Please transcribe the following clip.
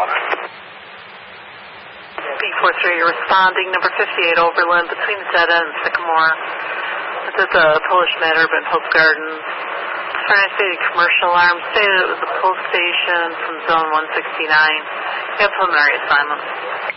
B43, you're responding, number 58 Overland, between Zeta and Sycamore. It's at the Polish Mad Urban Hope Gardens. For an activated commercial alarm, stated it was a post station from zone 169. You have preliminary assignment.